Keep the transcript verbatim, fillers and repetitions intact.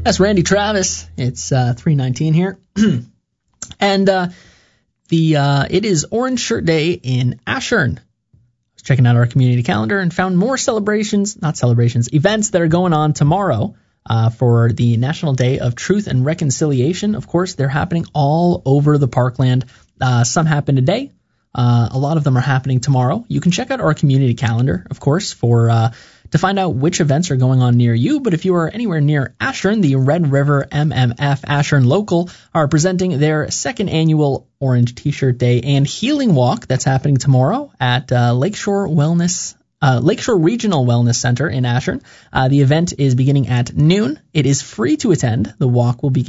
That's Randy Travis. It's uh, three nineteen here. and uh, the uh, it is Orange Shirt Day in Ashern. I was checking out our community calendar and found more celebrations, not celebrations, events that are going on tomorrow uh, for the National Day of Truth and Reconciliation. Of course, they're happening all over the Parkland. Uh, some happen today. Uh, a lot of them are happening tomorrow. You can check out our community calendar, of course, for uh, to find out which events are going on near you. But if you are anywhere near Ashern, the Red River M M F Ashern Local are presenting their second annual Orange T-Shirt Day and Healing Walk that's happening tomorrow at uh, Lakeshore Wellness Uh, Lakeshore Regional Wellness Center in Ashern. Uh, the event is beginning at noon. It is free to attend. The walk will begin